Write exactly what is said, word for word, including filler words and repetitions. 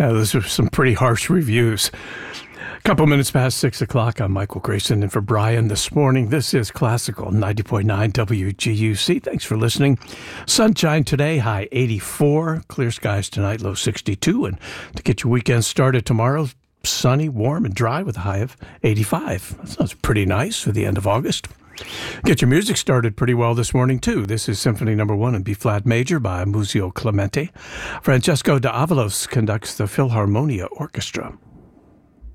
Yeah, those are some pretty harsh reviews. A couple minutes past six o'clock. I'm Michael Grayson, and for Brian this morning, this is Classical ninety point nine W G U C. Thanks for listening. Sunshine today, high eighty-four. Clear skies tonight, low sixty-two. And to get your weekend started tomorrow, sunny, warm, and dry with a high of eighty-five. That sounds pretty nice for the end of August. Get your music started pretty well this morning, too. This is Symphony Number One in B-flat major by Muzio Clemente. Francesco de Avalos conducts the Philharmonia Orchestra.